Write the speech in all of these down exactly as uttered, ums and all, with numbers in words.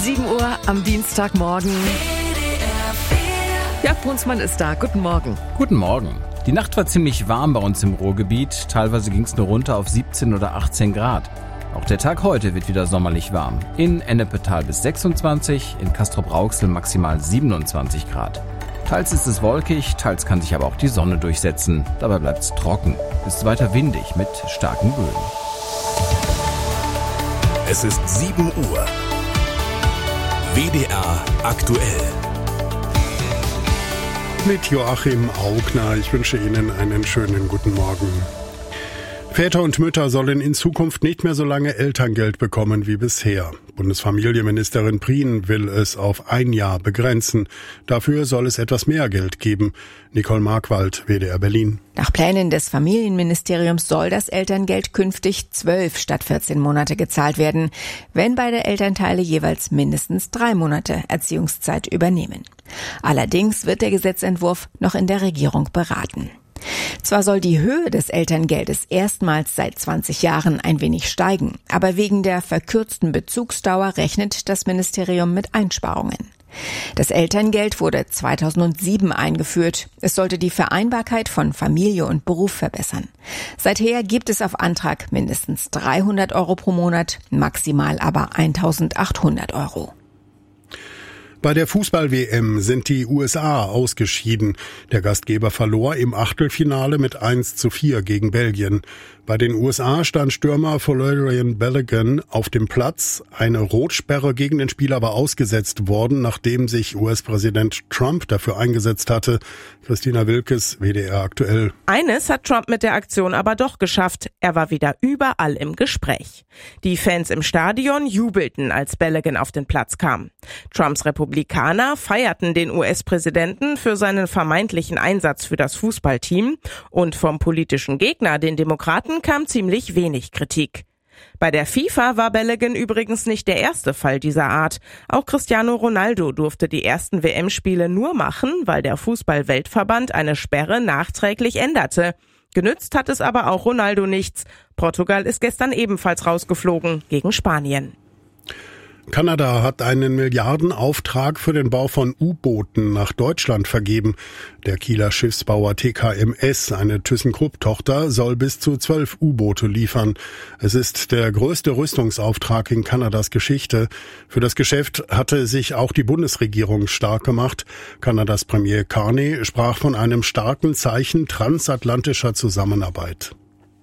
sieben Uhr am Dienstagmorgen. Jörg Brunsmann ist da. Guten Morgen. Guten Morgen. Die Nacht war ziemlich warm bei uns im Ruhrgebiet. Teilweise ging es nur runter auf siebzehn oder achtzehn Grad. Auch der Tag heute wird wieder sommerlich warm. In Ennepetal bis sechsundzwanzig, in Castrop-Rauxel maximal siebenundzwanzig Grad. Teils ist es wolkig, teils kann sich aber auch die Sonne durchsetzen. Dabei bleibt es trocken. Es ist weiter windig mit starken Böen. Es ist sieben Uhr. W D R aktuell. Mit Joachim Augner. Ich wünsche Ihnen einen schönen guten Morgen. Väter und Mütter sollen in Zukunft nicht mehr so lange Elterngeld bekommen wie bisher. Bundesfamilienministerin Prien will es auf ein Jahr begrenzen. Dafür soll es etwas mehr Geld geben. Nicole Markwald, W D R Berlin. Nach Plänen des Familienministeriums soll das Elterngeld künftig zwölf statt vierzehn Monate gezahlt werden, wenn beide Elternteile jeweils mindestens drei Monate Erziehungszeit übernehmen. Allerdings wird der Gesetzentwurf noch in der Regierung beraten. Zwar soll die Höhe des Elterngeldes erstmals seit zwanzig Jahren ein wenig steigen, aber wegen der verkürzten Bezugsdauer rechnet das Ministerium mit Einsparungen. Das Elterngeld wurde zweitausendsieben eingeführt. Es sollte die Vereinbarkeit von Familie und Beruf verbessern. Seither gibt es auf Antrag mindestens dreihundert Euro pro Monat, maximal aber eintausendachthundert Euro. Bei der Fußball-W M sind die U S A ausgeschieden. Der Gastgeber verlor im Achtelfinale mit eins zu vier gegen Belgien. Bei den U S A stand Stürmer Folarin Balogun auf dem Platz. Eine Rotsperre gegen den Spieler war ausgesetzt worden, nachdem sich U S-Präsident Trump dafür eingesetzt hatte. Christina Wilkes, W D R aktuell. Eines hat Trump mit der Aktion aber doch geschafft. Er war wieder überall im Gespräch. Die Fans im Stadion jubelten, als Balogun auf den Platz kam. Trumps Republikaner feierten den U S-Präsidenten für seinen vermeintlichen Einsatz für das Fußballteam. Und vom politischen Gegner, den Demokraten, kam ziemlich wenig Kritik. Bei der FIFA war Balogun übrigens nicht der erste Fall dieser Art. Auch Cristiano Ronaldo durfte die ersten W M-Spiele nur machen, weil der Fußball-Weltverband eine Sperre nachträglich änderte. Genützt hat es aber auch Ronaldo nichts. Portugal ist gestern ebenfalls rausgeflogen gegen Spanien. Kanada hat einen Milliardenauftrag für den Bau von U-Booten nach Deutschland vergeben. Der Kieler Schiffsbauer T K M S, eine ThyssenKrupp-Tochter, soll bis zu zwölf U-Boote liefern. Es ist der größte Rüstungsauftrag in Kanadas Geschichte. Für das Geschäft hatte sich auch die Bundesregierung stark gemacht. Kanadas Premier Carney sprach von einem starken Zeichen transatlantischer Zusammenarbeit.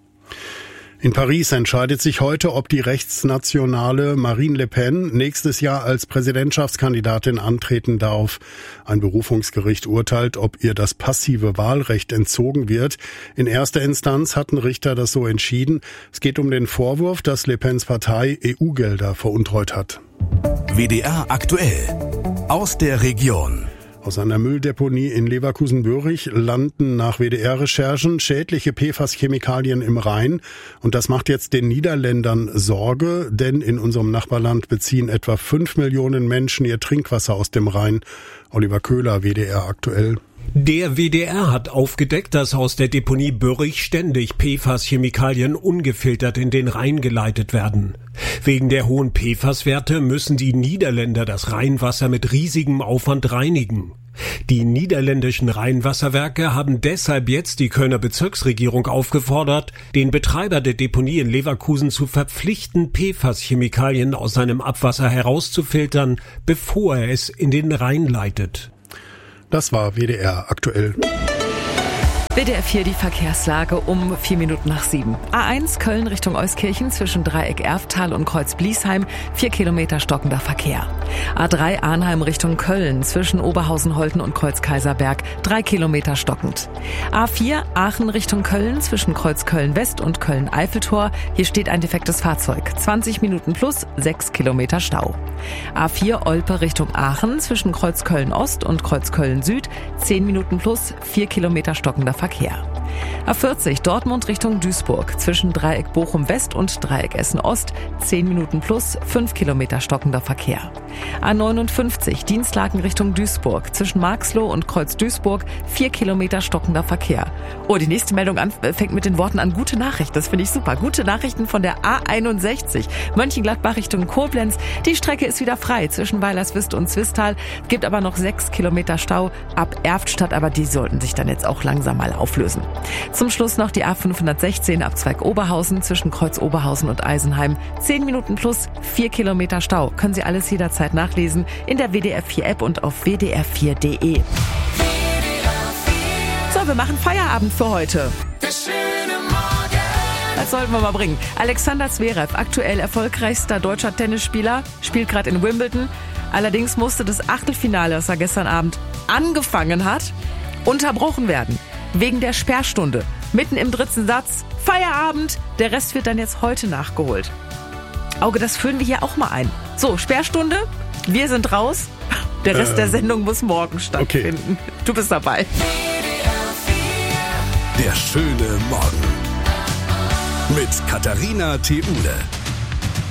In Paris entscheidet sich heute, ob die rechtsnationale Marine Le Pen nächstes Jahr als Präsidentschaftskandidatin antreten darf. Ein Berufungsgericht urteilt, ob ihr das passive Wahlrecht entzogen wird. In erster Instanz hatten Richter das so entschieden. Es geht um den Vorwurf, dass Le Pens Partei E U-Gelder veruntreut hat. W D R aktuell. Aus der Region. Aus einer Mülldeponie in Leverkusen-Böhrig landen nach W D R-Recherchen schädliche P F A S-Chemikalien im Rhein. Und das macht jetzt den Niederländern Sorge, denn in unserem Nachbarland beziehen etwa fünf Millionen Menschen ihr Trinkwasser aus dem Rhein. Oliver Köhler, W D R aktuell. Der W D R hat aufgedeckt, dass aus der Deponie Böhrig ständig P F A S-Chemikalien ungefiltert in den Rhein geleitet werden. Wegen der hohen P F A S-Werte müssen die Niederländer das Rheinwasser mit riesigem Aufwand reinigen. Die niederländischen Rheinwasserwerke haben deshalb jetzt die Kölner Bezirksregierung aufgefordert, den Betreiber der Deponie in Leverkusen zu verpflichten, P F A S-Chemikalien aus seinem Abwasser herauszufiltern, bevor er es in den Rhein leitet. Das war W D R aktuell. W D R vier, die Verkehrslage um vier Minuten nach sieben. A eins Köln Richtung Euskirchen zwischen Dreieck Erftal und Kreuz Bliesheim, vier Kilometer stockender Verkehr. A drei Arnheim Richtung Köln zwischen Oberhausen-Holten und Kreuz Kaiserberg, drei Kilometer stockend. A vier Aachen Richtung Köln zwischen Kreuz Köln-West und Köln-Eiffeltor. Hier steht ein defektes Fahrzeug. zwanzig Minuten plus, sechs Kilometer Stau. A vier Olpe Richtung Aachen zwischen Kreuz Köln-Ost und Kreuz Köln-Süd, zehn Minuten plus, vier Kilometer stockender Verkehr. Verkehr. A vierzig Dortmund Richtung Duisburg zwischen Dreieck Bochum West und Dreieck Essen Ost zehn Minuten plus, fünf Kilometer stockender Verkehr. A neunundfünfzig Dienstlaken Richtung Duisburg zwischen Marxloh und Kreuz Duisburg vier Kilometer stockender Verkehr. Oh, die nächste Meldung an, fängt mit den Worten an gute Nachricht. Das finde ich super. Gute Nachrichten von der A einundsechzig Mönchengladbach Richtung Koblenz. Die Strecke ist wieder frei zwischen Weilerswist und Zwistal. Gibt aber noch sechs Kilometer Stau ab Erftstadt, aber die sollten sich dann jetzt auch langsam mal auflösen. Zum Schluss noch die A fünfhundertsechzehn Abzweig Oberhausen zwischen Kreuz Oberhausen und Eisenheim. zehn Minuten plus, vier Kilometer Stau. Können Sie alles jederzeit nachlesen in der W D R vier App und auf w d r vier punkt d e. So, wir machen Feierabend für heute. Das sollten wir mal bringen. Alexander Zverev, aktuell erfolgreichster deutscher Tennisspieler, spielt gerade in Wimbledon. Allerdings musste das Achtelfinale, das er gestern Abend angefangen hat, unterbrochen werden. Wegen der Sperrstunde. Mitten im dritten Satz. Feierabend. Der Rest wird dann jetzt heute nachgeholt. Auge, das führen wir hier auch mal ein. So, Sperrstunde. Wir sind raus. Der Rest ähm, der Sendung muss morgen stattfinden. Okay. Du bist dabei. Der schöne Morgen. Mit Katharina Theule.